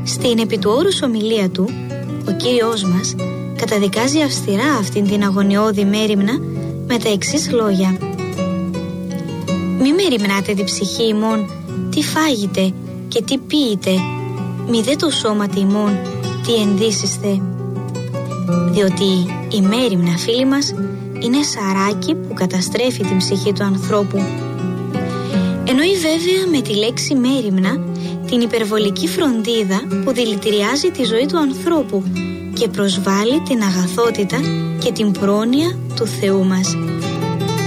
Στην επί του όρους ομιλία του, ο Κύριος μας καταδικάζει αυστηρά αυτήν την αγωνιώδη μέριμνα με τα εξής λόγια: «Μη μεριμνάτε τη ψυχή ημών τι φάγετε και τι πίετε, μη δε το σώματι ημών τι ενδύσισθε». Διότι η μέριμνα, φίλοι μας, είναι σαράκι που καταστρέφει την ψυχή του ανθρώπου. Εννοεί βέβαια με τη λέξη μέριμνα την υπερβολική φροντίδα που δηλητηριάζει τη ζωή του ανθρώπου και προσβάλλει την αγαθότητα και την πρόνοια του Θεού μας.